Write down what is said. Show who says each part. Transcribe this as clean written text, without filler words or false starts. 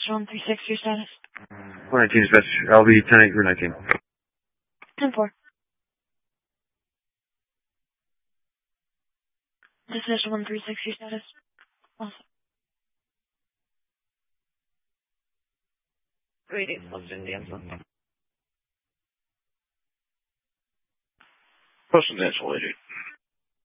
Speaker 1: 136, your status.
Speaker 2: 119 dispatch. I'll be 10-8 for 19.
Speaker 1: 10-4. Dispatch 136, your status. Awesome.
Speaker 3: Greetings, Western Dancer.
Speaker 4: Presidential 80.